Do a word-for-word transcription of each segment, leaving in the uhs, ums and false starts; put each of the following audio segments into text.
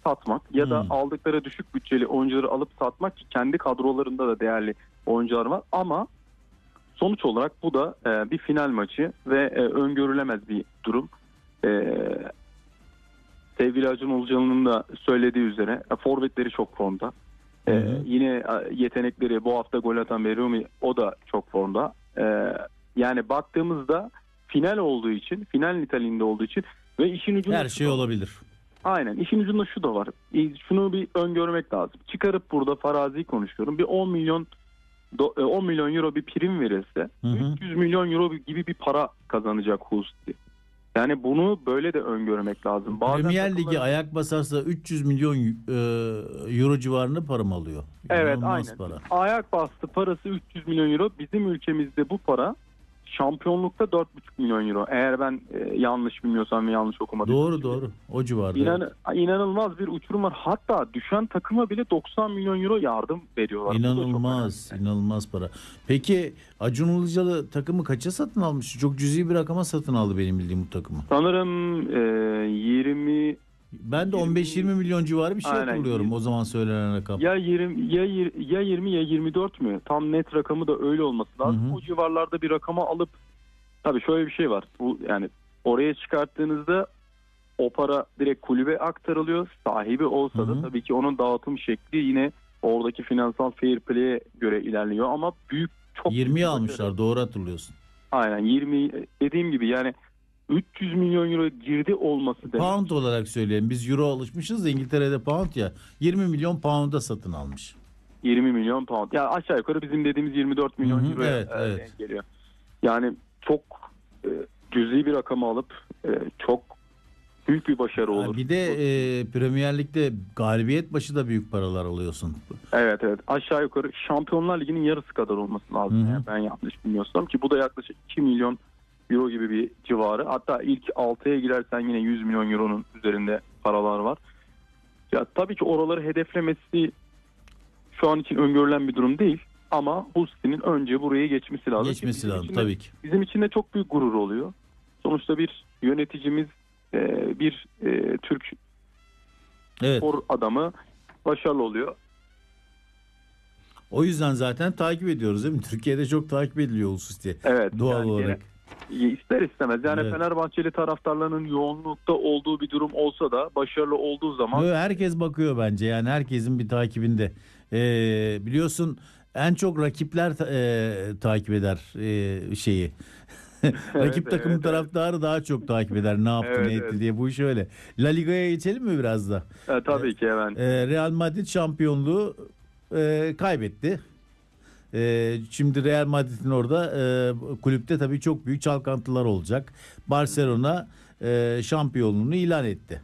satmak ya da Hmm. aldıkları düşük bütçeli oyuncuları alıp satmak, ki kendi kadrolarında da değerli oyuncular var. Ama sonuç olarak bu da e, bir final maçı ve e, öngörülemez bir durum. E, sevgili Acun Ilıcalı'nın da söylediği üzere e, forvetleri çok formda. E, Hı hı. yine e, yetenekleri, bu hafta gol atan Berumi, o da çok formda. E, yani baktığımızda final olduğu için, final niteliğinde olduğu için ve işin ucunda Her şu şey da var. olabilir. Aynen, işin ucunda şu da var. E, Şunu bir öngörmek lazım. Çıkarıp burada farazi konuşuyorum. Bir on milyon do- e, on milyon euro bir prim verilse Hı hı. üç yüz milyon euro gibi bir para kazanacak Hull City. Yani bunu böyle de öngörmek lazım. Bazen Premier Ligi takımların... ayak basarsa üç yüz milyon e, euro civarında para mı alıyor? Evet, İnanılmaz aynen. para. Ayak bastı parası üç yüz milyon euro. Bizim ülkemizde bu para şampiyonlukta dört buçuk milyon euro. Eğer ben e, yanlış bilmiyorsam ve yanlış okumadıysam. Doğru doğru. O civarda. İnan, Evet. inanılmaz bir uçurum var. Hatta düşen takıma bile doksan milyon euro yardım veriyorlar. Bu da çok İnanılmaz, önemli. inanılmaz para. Peki Acun Ilıcalı takımı kaça satın almış? Çok cüzi bir rakama satın aldı benim bildiğim bu takımı. Sanırım e, yirmi Ben de on beş yirmi milyon civarı bir şey Aynen. hatırlıyorum o zaman söylenen rakam. ya yirmi ya yir- ya yirmi ya yirmi dört mü? Tam net rakamı da öyle olması lazım. Hı hı. O civarlarda bir rakama alıp, tabii şöyle bir şey var. Bu, yani oraya çıkarttığınızda o para direkt kulübe aktarılıyor. Sahibi olsa Hı da hı. tabii ki onun dağıtım şekli yine oradaki finansal fair play'e göre ilerliyor ama büyük çok büyük bir yirmiye başarı. almışlar, doğru hatırlıyorsun. Aynen, yirmi, dediğim gibi yani üç yüz milyon euro girdi olması demek. Pound olarak söyleyelim. Biz euro alışmışız da İngiltere'de pound ya. yirmi milyon pound'a satın almış. yirmi milyon pound. Ya aşağı yukarı bizim dediğimiz yirmi dört milyon Hı hı, euroya evet, e, evet. denk geliyor. Yani çok e, cüzi bir rakamı alıp e, çok büyük bir başarı Ha, olur. bir de e, Premier Lig'de galibiyet başı da büyük paralar alıyorsun. Evet evet, aşağı yukarı Şampiyonlar Ligi'nin yarısı kadar olması lazım. Hı hı. Eğer ben yanlış bilmiyorsam, ki bu da yaklaşık iki milyon euro gibi bir civarı. Hatta ilk altıya girersen yine yüz milyon euronun üzerinde paralar var. Ya tabii ki oraları hedeflemesi şu an için öngörülen bir durum değil. Ama Hull City'nin önce buraya geçmesi lazım. Geçmesi Bizim lazım için de- tabii ki. Bizim için de çok büyük gurur oluyor. Sonuçta bir yöneticimiz, e, bir e, Türk Evet. spor adamı başarılı oluyor. O yüzden zaten takip ediyoruz değil mi? Türkiye'de çok takip ediliyor Ulus diye. Evet. Doğal yani olarak. gene- ister istemez. Yani Evet. Fenerbahçeli taraftarlarının yoğunlukta olduğu bir durum olsa da başarılı olduğu zaman Böyle herkes bakıyor bence. Yani herkesin bir takibinde. Ee, biliyorsun en çok rakipler ta- e, takip eder e, şeyi. Rakip Evet, takımın evet, taraftarı daha çok takip eder. Ne yaptı, Evet, ne etti evet. diye. Bu iş öyle. La Liga'ya geçelim mi biraz da? E, tabii ki hemen. Ee, Real Madrid şampiyonluğu e, kaybetti. E, şimdi Real Madrid'in orada e, kulüpte tabii çok büyük çalkantılar olacak. Barcelona e, şampiyonluğunu ilan etti.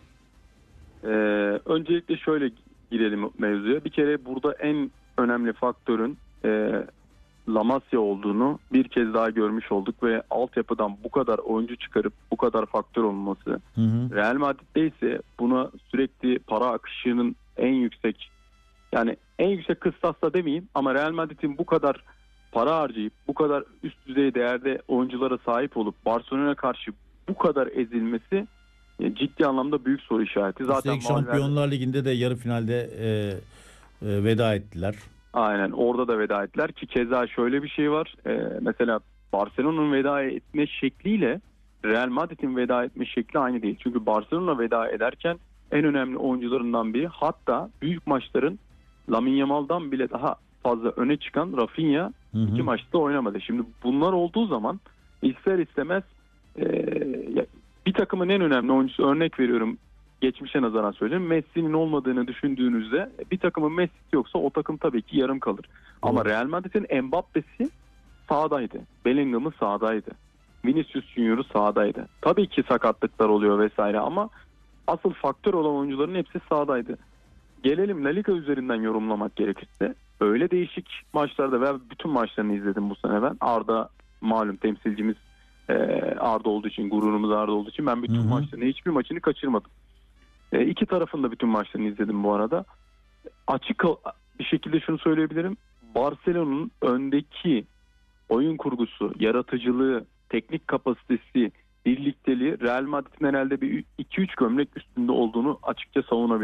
Ee, öncelikle şöyle girelim mevzuya. Bir kere burada en önemli faktörün e, La Masia olduğunu bir kez daha görmüş olduk ve altyapıdan bu kadar oyuncu çıkarıp bu kadar faktör olması. Hı hı. Real Madrid'de ise buna sürekli para akışının en yüksek, yani en yüksek kıstasta demeyeyim ama Real Madrid'in bu kadar para harcayıp bu kadar üst düzey değerde oyunculara sahip olup Barcelona'ya karşı bu kadar ezilmesi e, ciddi anlamda büyük soru işareti. Zaten Üstelik Şampiyonlar Ligi'nde de yarı finalde e, e, veda ettiler. aynen, orada da veda ettiler ki keza şöyle bir şey var. Ee, mesela Barcelona'nın veda etme şekliyle Real Madrid'in veda etme şekli aynı değil. Çünkü Barcelona veda ederken en önemli oyuncularından biri, hatta büyük maçların Lamine Yamal'dan bile daha fazla öne çıkan Rafinha Hı hı. iki maçta oynamadı. Şimdi bunlar olduğu zaman ister istemez e, bir takımın en önemli oyuncusu, örnek veriyorum, geçmişe nazaran söyleyeyim, Messi'nin olmadığını düşündüğünüzde bir takımın Messi'si yoksa o takım tabii ki yarım kalır. Doğru. Ama Real Madrid'in Mbappe'si sahadaydı. Bellingham'ı sahadaydı. Vinicius Junior'u sahadaydı. Tabii ki sakatlıklar oluyor vesaire ama asıl faktör olan oyuncuların hepsi sahadaydı. Gelelim La Liga üzerinden yorumlamak gerekirse, öyle değişik maçlarda ve bütün maçlarını izledim bu sene ben. Arda malum temsilcimiz, e, Arda olduğu için, gururumuz Arda olduğu için ben bütün Hı hı. maçlarını, hiçbir maçını kaçırmadım. E, iki tarafın da bütün maçlarını izledim bu arada. Açık bir şekilde şunu söyleyebilirim. Barcelona'nın öndeki oyun kurgusu, yaratıcılığı, teknik kapasitesi, birlikteliği Real Madrid'in herhalde bir iki üç gömlek üstünde olduğunu açıkça savunabilirim.